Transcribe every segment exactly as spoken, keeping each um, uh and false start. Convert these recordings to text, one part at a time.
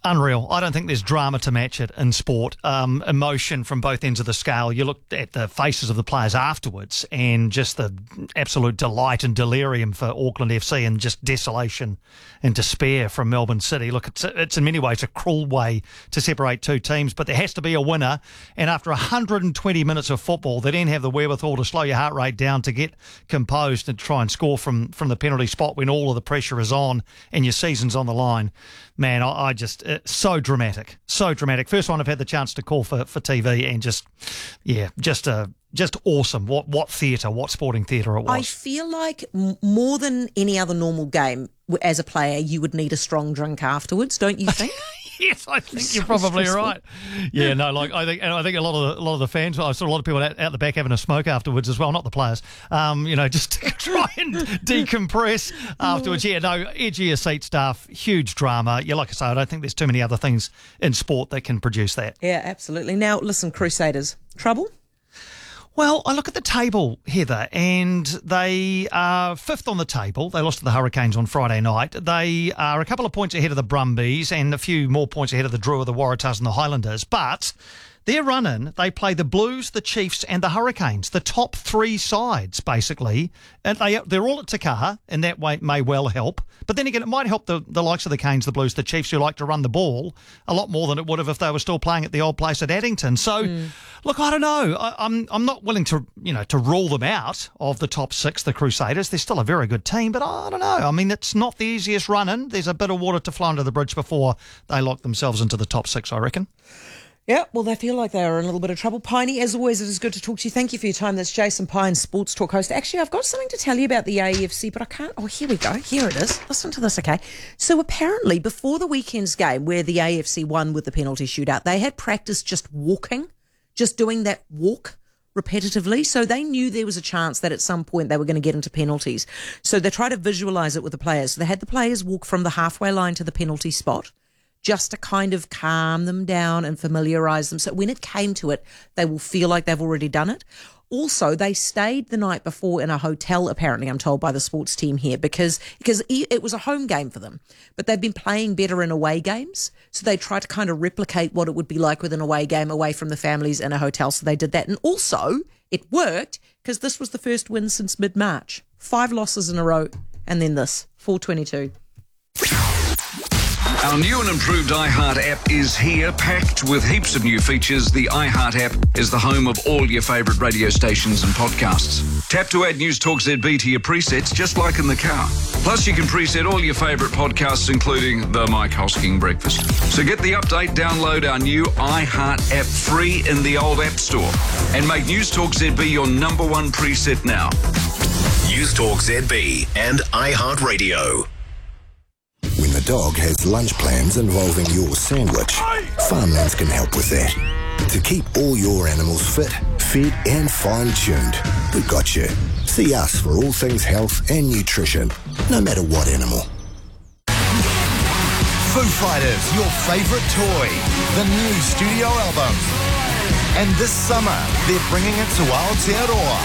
Unreal. I don't think there's drama to match it in sport. Um, emotion from both ends of the scale. You look at the faces of the players afterwards and just the absolute delight and delirium for Auckland F C and just desolation and despair from Melbourne City. Look, it's, it's in many ways a cruel way to separate two teams, but there has to be a winner. And after one hundred twenty minutes of football, they then have the wherewithal to slow your heart rate down, to get composed and try and score from, from the penalty spot when all of the pressure is on and your season's on the line. Man, I, I just... It's so dramatic, so dramatic. First one I've had the chance to call for, for T V, and just, yeah, just uh, just awesome. What what theatre, what sporting theatre it was. I feel like m- more than any other normal game, w- as a player, you would need a strong drink afterwards, don't you think? Yes, I think So you're probably stressful. right. Yeah, no, like I think, and I think a lot of the, a lot of the fans, I saw a lot of people out, out the back having a smoke afterwards as well. Not the players, um, you know, just to try and decompress afterwards. Yeah, no, edgier seat stuff, huge drama. Yeah, like I say, I don't think there's too many other things in sport that can produce that. Yeah, absolutely. Now, listen, Crusaders, trouble? Well, I look at the table, Heather, and they are fifth on the table. They lost to the Hurricanes on Friday night. They are a couple of points ahead of the Brumbies and a few more points ahead of the Drua, the Waratahs and the Highlanders. But they're running. They play the Blues, the Chiefs and the Hurricanes, the top three sides, basically. And they, they're all at Te Kaha, and that way may well help. But then again, it might help the, the likes of the Canes, the Blues, the Chiefs, who like to run the ball a lot more than it would have if they were still playing at the old place at Addington. So, mm. look, I don't know. I, I'm I'm not willing to, you know, to rule them out of the top six, the Crusaders. They're still a very good team, but I don't know. I mean, it's not the easiest run-in. There's a bit of water to flow under the bridge before they lock themselves into the top six, I reckon. Yeah, well, they feel like they are in a little bit of trouble. Piney, as always, it is good to talk to you. Thank you for your time. That's Jason Pine, Sports Talk host. Actually, I've got something to tell you about the A E F C, but I can't... Oh, here we go. Here it is. Listen to this, okay? So apparently, before the weekend's game, where the A E F C won with the penalty shootout, they had practiced just walking, just doing that walk repetitively. So they knew there was a chance that at some point they were going to get into penalties. So they tried to visualise it with the players. So they had the players walk from the halfway line to the penalty spot, just to kind of calm them down and familiarise them. So when it came to it, they will feel like they've already done it. Also, they stayed the night before in a hotel, apparently, I'm told by the sports team here, because because it was a home game for them. But they've been playing better in away games. So they tried to kind of replicate what it would be like with an away game away from the families in a hotel. So they did that. And also, it worked because this was the first win since mid-March. Five losses in a row. And then this, four twenty-two. Our new and improved iHeart app is here, packed with heaps of new features. The iHeart app is the home of all your favourite radio stations and podcasts. Tap to add News Talk Z B to your presets, just like in the car. Plus, you can preset all your favourite podcasts, including the Mike Hosking Breakfast. So get the update, download our new iHeart app free in the old App Store, and make News Talk Z B your number one preset now. News Talk Z B and iHeartRadio. When the dog has lunch plans involving your sandwich, Farmlands can help with that. To keep all your animals fit, fed and fine-tuned, we've got you. See us for all things health and nutrition, no matter what animal. Foo Fighters, your favourite toy, the new studio album. And this summer, they're bringing it to Aotearoa.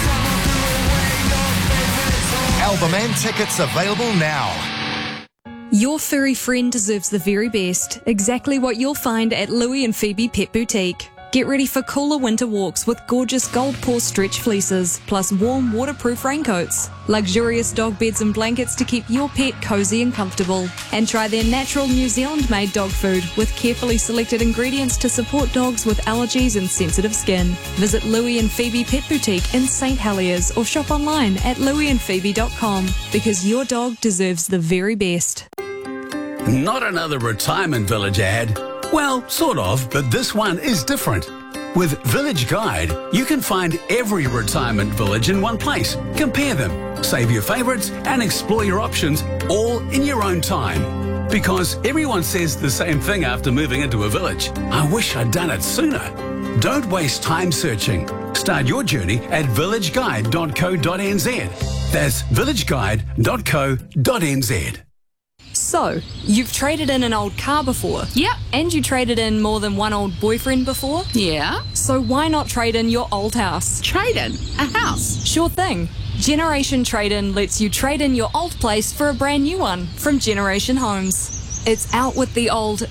Album and tickets available now. Your furry friend deserves the very best, exactly what you'll find at Louie and Phoebe Pet Boutique. Get ready for cooler winter walks with gorgeous gold paw stretch fleeces, plus warm waterproof raincoats, luxurious dog beds and blankets to keep your pet cozy and comfortable. And try their natural New Zealand-made dog food with carefully selected ingredients to support dogs with allergies and sensitive skin. Visit Louie and Phoebe Pet Boutique in Saint Heliers or shop online at louie and phoebe dot com, because your dog deserves the very best. Not another retirement village ad. Well, sort of, but this one is different. With Village Guide, you can find every retirement village in one place. Compare them, save your favourites, and explore your options all in your own time. Because everyone says the same thing after moving into a village. I wish I'd done it sooner. Don't waste time searching. Start your journey at village guide dot co dot n z. That's village guide dot co dot n z. So, you've traded in an old car before? Yep. And you traded in more than one old boyfriend before? Yeah. So why not trade in your old house? Trade in? A house? Sure thing. Generation Trade-In lets you trade in your old place for a brand new one from Generation Homes. It's out with the old,